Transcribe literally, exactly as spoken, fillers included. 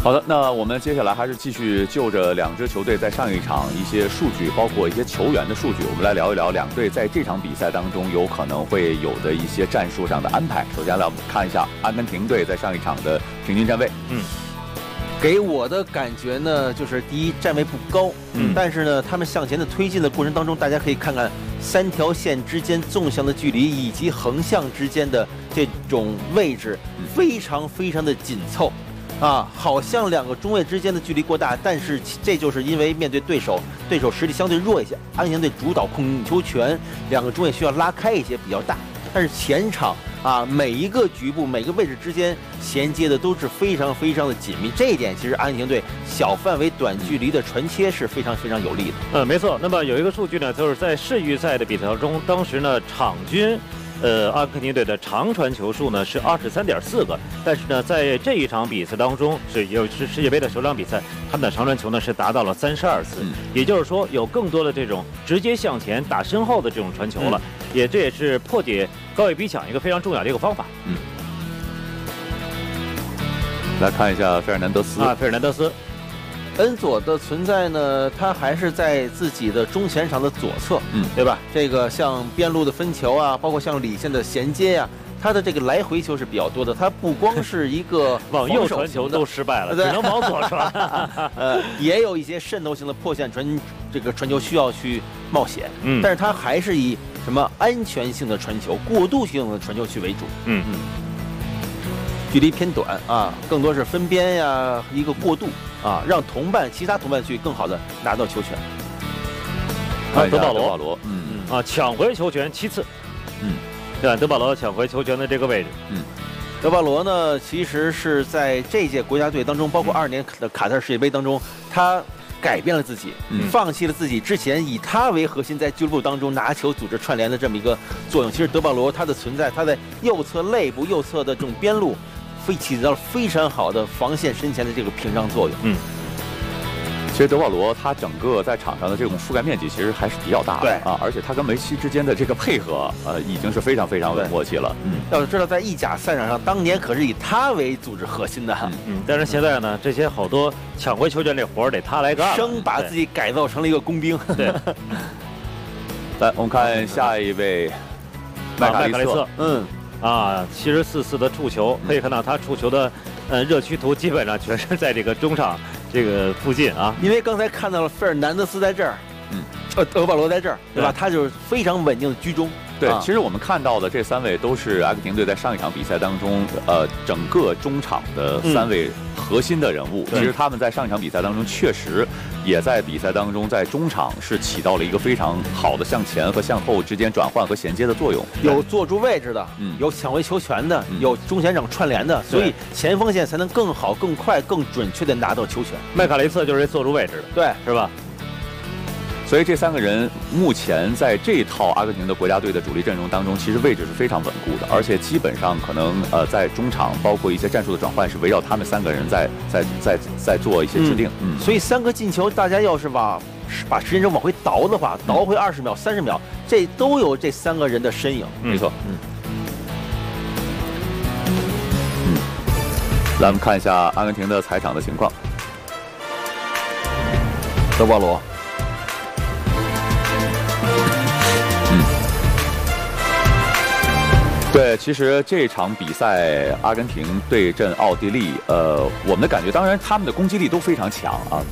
好的，那我们接下来还是继续就着两支球队在上一场一些数据，包括一些球员的数据，我们来聊一聊两队在这场比赛当中有可能会有的一些战术上的安排。首先来看一下阿根廷队在上一场的平均站位。 嗯， 给我的感觉呢，就是第一站位不高，嗯，但是呢，他们向前的推进的过程当中，大家可以看看三条线之间纵向的距离以及横向之间的这种位置非常非常的紧凑。啊，好像两个中卫之间的距离过大，但是这就是因为面对对手，对手实力相对弱一些，阿根廷队主导控球权，两个中卫需要拉开一些比较大。但是前场啊，每一个局部、每个位置之间衔接的都是非常非常的紧密，这一点其实阿根廷队小范围、短距离的传切是非常非常有利的。 嗯，没错。那么有一个数据呢，就是在世预赛的比赛中，当时呢场均。呃，阿根廷队的长传球数呢是二十三点四个，但是呢，在这一场比赛当中，是又是世界杯的首场比赛，他们的长传球呢是达到了三十二次，嗯、也就是说，有更多的这种直接向前打身后的这种传球了，嗯、也这也是破解高位逼抢一个非常重要的一个方法。 嗯，来看一下费尔南德斯啊，费尔南德斯。 恩佐的存在呢，他还是在自己的中前场的左侧，嗯，对吧？这个像边路的分球啊，包括像里线的衔接啊，他的这个来回球是比较多的。他不光是一个往右传球都失败了，只能往左传。 呃，也有一些渗透性的破线传，这个传球需要去冒险，嗯，但是他还是以什么安全性的传球、过渡性的传球去为主，嗯嗯，距离偏短啊，更多是分边呀，一个过渡。啊，让同伴、其他同伴去更好的拿到球权。 啊，德保罗， 德保罗，嗯嗯，啊，抢回球权其次，嗯，对吧？德保罗抢回球权的这个位置，嗯， 德保罗呢，其实是在这届国家队当中，包括二二年的卡塔尔世界杯当中，他改变了自己，嗯、放弃了自己之前以他为核心在俱乐部当中拿球、组织串联的这么一个作用。其实德保罗他的存在，他在右侧肋部、右侧的这种边路。会起到了非常好的防线身前的这个屏障作用。嗯， 其实德保罗他整个在场上的这种覆盖面积其实还是比较大的，对啊，而且他跟梅西之间的这个配合，呃，已经是非常非常有默契了。 嗯，要是知道在意甲赛场上，当年可是以他为组织核心的。 嗯嗯，但是现在呢，这些好多抢回球权这活儿得他来干， 生把自己改造成了一个工兵。 对。 来，我们看下一位，麦卡利瑟。 嗯。啊，七十四次的触球，可以看到他触球的，呃，热区图基本上全是在这个中场这个附近啊。 因为刚才看到了费尔南德斯在这儿，嗯，呃，德保罗在这儿，对吧？他就是非常稳定的居中。 对，其实我们看到的这三位都是阿根廷队在上一场比赛当中，呃，整个中场的三位核心的人物。其实他们在上一场比赛当中确实也在比赛当中在中场是起到了一个非常好的向前和向后之间转换和衔接的作用。 有做出位置的，嗯，有抢回球权的，嗯、有中前场串联的，所以前锋线才能更好、更快、更准确的拿到球权。 麦卡雷瑟就是做出位置的， 对， 是吧？ 所以这三个人目前在这套阿根廷的国家队的主力阵容当中，其实位置是非常稳固的，而且基本上可能呃在中场包括一些战术的转换是围绕他们三个人在在在在做一些制定。 嗯，所以三个进球，大家要是把把时间轴往回倒的话，倒回二十秒、三十秒，这都有这三个人的身影。 没错。嗯。嗯。来，我们看一下阿根廷的踩场的情况。 德保罗。 对，其实这场比赛阿根廷对阵奥地利，呃，我们的感觉，当然他们的攻击力都非常强啊。